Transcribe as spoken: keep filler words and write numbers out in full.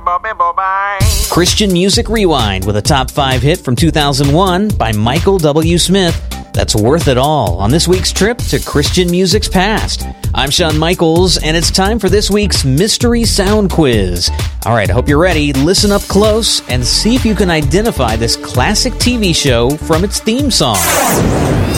Christian Music Rewind with a top five hit from two thousand one by Michael W. Smith. That's Worth It All on this week's trip to Christian music's past. I'm Shawn Michaels, and it's time for this week's Mystery Sound Quiz. All right, I hope you're ready. Listen up close and see if you can identify this classic T V show from its theme song.